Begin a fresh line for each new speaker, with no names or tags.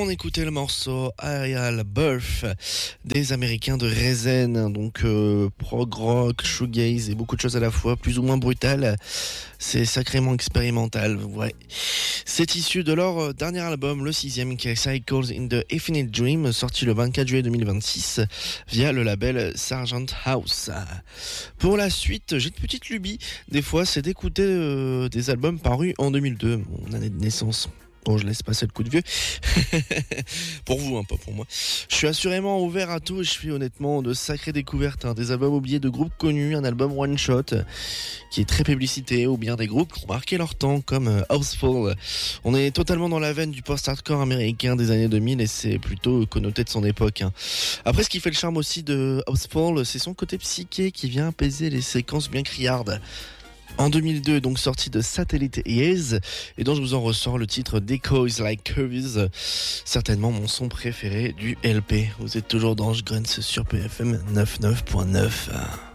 On écoutait le morceau Aerial Birth des Américains de Rezen, donc prog rock, shoegaze et beaucoup de choses à la fois, plus ou moins brutal. C'est sacrément expérimental, ouais. C'est issu de leur dernier album, le 6e, qui est Cycles in the Infinite Dream, sorti le 24 juillet 2026 via le label Sargent House. Pour la suite, j'ai une petite lubie, des fois, c'est d'écouter des albums parus en 2002, mon année de naissance. Bon, je laisse passer le coup de vieux. Pour vous, pas pour moi. Je suis assurément ouvert à tout et je fais honnêtement de sacrées découvertes. Des albums oubliés de groupes connus, un album one shot qui est très publicité, ou bien des groupes qui ont marqué leur temps comme Houseful. On est totalement dans la veine du post-hardcore américain des années 2000 et c'est plutôt connoté de son époque. Après, ce qui fait le charme aussi de Houseful, c'est son côté psyché qui vient apaiser les séquences bien criardes. En 2002, donc sorti de Satellite Years, et dont je vous en ressors le titre Decoys Like Curves, certainement mon son préféré du LP. Vous êtes toujours dans Grunts sur PFM 99.9.